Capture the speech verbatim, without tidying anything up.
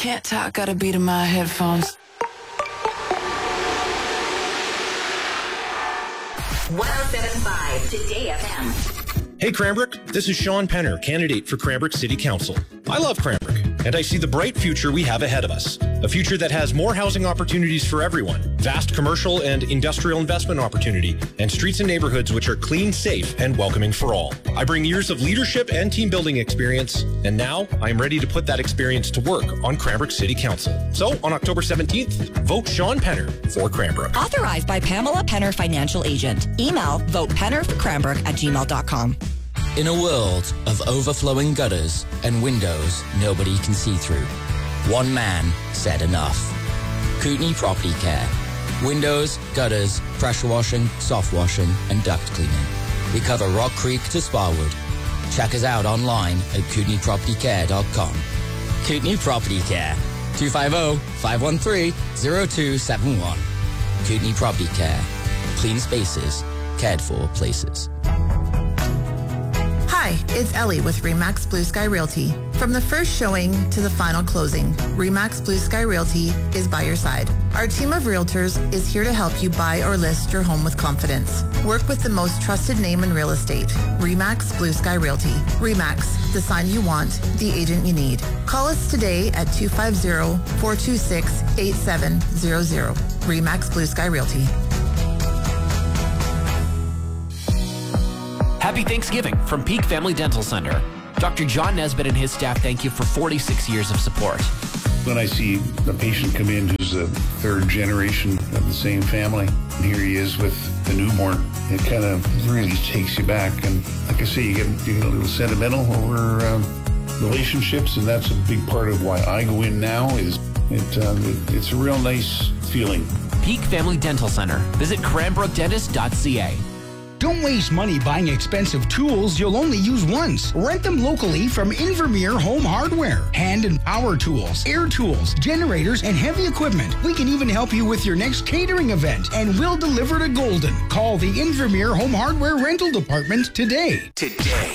Can't talk, got a beat in my headphones. one oh seven point five Today F M. Hey Cranbrook, this is Sean Penner, candidate for Cranbrook City Council. I love Cranbrook, and I see the bright future we have ahead of us. A future that has more housing opportunities for everyone, vast commercial and industrial investment opportunity, and streets and neighborhoods which are clean, safe, and welcoming for all. I bring years of leadership and team building experience, and now I am ready to put that experience to work on Cranbrook City Council. So, on October seventeenth, vote Sean Penner for Cranbrook. Authorized by Pamela Penner, Financial Agent. Email votepennerforcranbrook at gmail dot com. In a world of overflowing gutters and windows nobody can see through, one man said enough. Kootenai Property Care. Windows, gutters, pressure washing, soft washing, and duct cleaning. We cover Rock Creek to Sparwood. Check us out online at kootenai property care dot com. Kootenai Property Care. two five zero, five one three, zero two seven one. Kootenai Property Care. Clean spaces, cared for places. Hi, it's Ellie with Remax Blue Sky Realty. From the first showing to the final closing, Remax Blue Sky Realty is by your side. Our team of realtors is here to help you buy or list your home with confidence. Work with the most trusted name in real estate, Remax Blue Sky Realty. Remax, the sign you want, the agent you need. Call us today at two five zero, four two six, eight seven zero zero. Remax Blue Sky Realty. Happy Thanksgiving from Peak Family Dental Center. Doctor John Nesbitt and his staff thank you for forty-six years of support. When I see a patient come in who's a third generation of the same family, and here he is with the newborn, it kind of really takes you back. And like I say, you get, you get a little sentimental over uh, relationships, and that's a big part of why I go in now. Is it, uh, it it's a real nice feeling. Peak Family Dental Center. Visit cranbrook dentist dot c a. Don't waste money buying expensive tools you'll only use once. Rent them locally from Invermere Home Hardware. Hand and power tools, air tools, generators, and heavy equipment. We can even help you with your next catering event, and we'll deliver to Golden. Call the Invermere Home Hardware Rental Department today. Today